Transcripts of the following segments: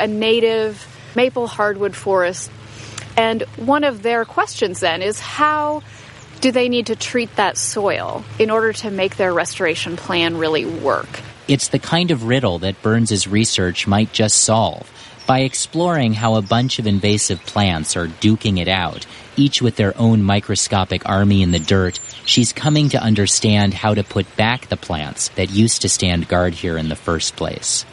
a native maple hardwood forest. And one of their questions then is, how do they need to treat that soil in order to make their restoration plan really work? It's the kind of riddle that Burns' research might just solve. By exploring how a bunch of invasive plants are duking it out, each with their own microscopic army in the dirt, she's coming to understand how to put back the plants that used to stand guard here in the first place.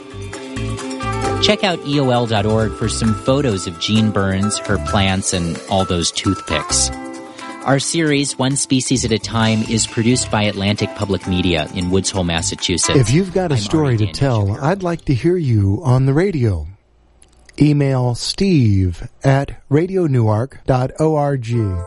Check out EOL.org for some photos of Jean Burns, her plants, and all those toothpicks. Our series, One Species at a Time, is produced by Atlantic Public Media in Woods Hole, Massachusetts. If you've got a story to tell, I'd like to hear you on the radio. Email steve@radionewark.org.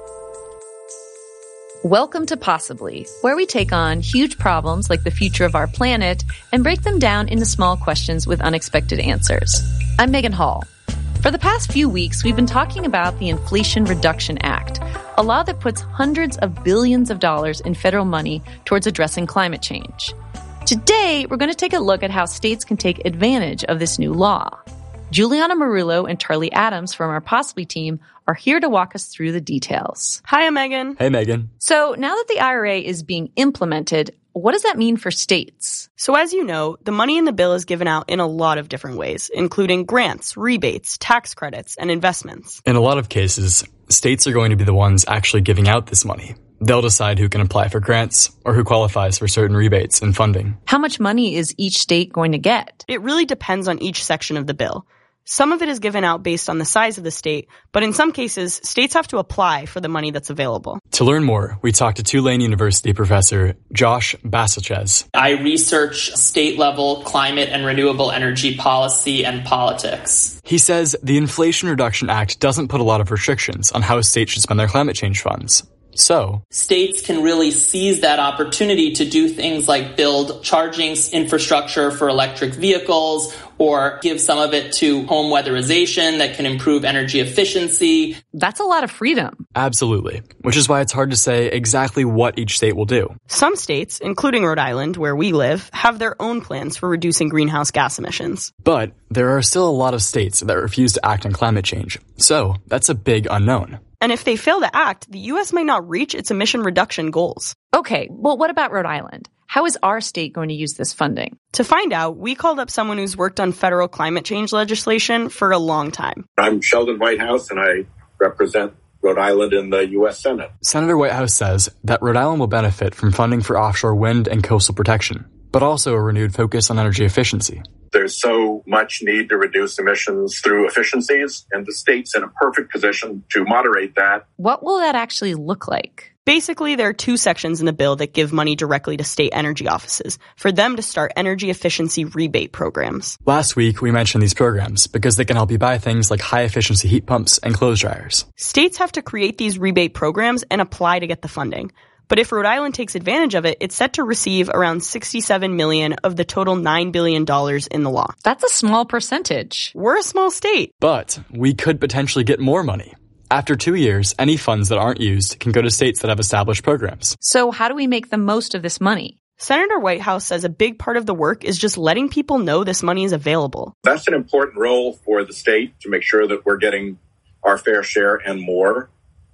Welcome to Possibly, where we take on huge problems like the future of our planet and break them down into small questions with unexpected answers. I'm Megan Hall. For the past few weeks, we've been talking about the Inflation Reduction Act, a law that puts hundreds of billions of dollars in federal money towards addressing climate change. Today, we're going to take a look at how states can take advantage of this new law. Juliana Marullo and Charlie Adams from our Possibly team are here to walk us through the details. Hi, I'm Megan. Hey, Megan. So now that the IRA is being implemented, what does that mean for states? So as you know, the money in the bill is given out in a lot of different ways, including grants, rebates, tax credits, and investments. In a lot of cases, states are going to be the ones actually giving out this money. They'll decide who can apply for grants or who qualifies for certain rebates and funding. How much money is each state going to get? It really depends on each section of the bill. Some of it is given out based on the size of the state, but in some cases, states have to apply for the money that's available. To learn more, we talked to Tulane University professor Josh Basichez. I research state-level climate and renewable energy policy and politics. He says the Inflation Reduction Act doesn't put a lot of restrictions on how states should spend their climate change funds. So, states can really seize that opportunity to do things like build charging infrastructure for electric vehicles or give some of it to home weatherization that can improve energy efficiency. That's a lot of freedom. Absolutely, which is why it's hard to say exactly what each state will do. Some states, including Rhode Island, where we live, have their own plans for reducing greenhouse gas emissions. But there are still a lot of states that refuse to act on climate change, so that's a big unknown. And if they fail to act, the U.S. might not reach its emission reduction goals. Okay, well, what about Rhode Island? How is our state going to use this funding? To find out, we called up someone who's worked on federal climate change legislation for a long time. I'm Sheldon Whitehouse, and I represent Rhode Island in the U.S. Senate. Senator Whitehouse says that Rhode Island will benefit from funding for offshore wind and coastal protection, but also a renewed focus on energy efficiency. There's so much need to reduce emissions through efficiencies, and the state's in a perfect position to moderate that. What will that actually look like? Basically, there are two sections in the bill that give money directly to state energy offices for them to start energy efficiency rebate programs. Last week, we mentioned these programs because they can help you buy things like high-efficiency heat pumps and clothes dryers. States have to create these rebate programs and apply to get the funding. But if Rhode Island takes advantage of it, it's set to receive around $67 million of the total $9 billion in the law. That's a small percentage. We're a small state. But we could potentially get more money. After 2 years, any funds that aren't used can go to states that have established programs. So how do we make the most of this money? Senator Whitehouse says a big part of the work is just letting people know this money is available. That's an important role for the state to make sure that we're getting our fair share and more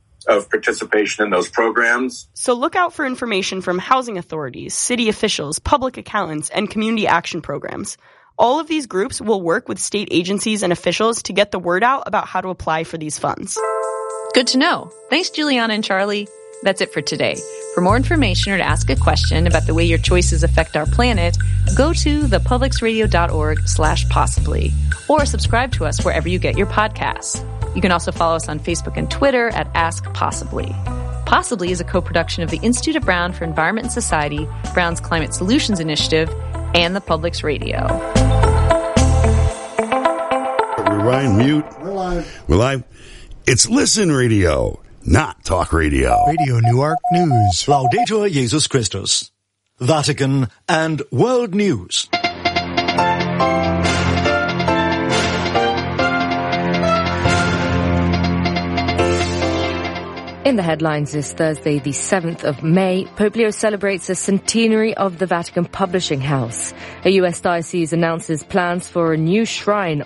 of participation in those programs. So look out for information from housing authorities, city officials, public accountants, and community action programs. All of these groups will work with state agencies and officials to get the word out about how to apply for these funds. Good to know. Thanks, Juliana and Charlie. That's it for today. For more information or to ask a question about the way your choices affect our planet, go to thepublicsradio.org/possibly or subscribe to us wherever you get your podcasts. You can also follow us on Facebook and Twitter at Ask Possibly. Possibly is a co-production of the Institute of Brown for Environment and Society, Brown's Climate Solutions Initiative, and the Public's Radio. Rewind, mute. We're live. It's Listen Radio, not Talk Radio. Radio Newark News. Laudetur Jesus Christus. Vatican and World News. In the headlines this Thursday, the 7th of May, Pope Leo celebrates a centenary of the Vatican Publishing House. A U.S. diocese announces plans for a new shrine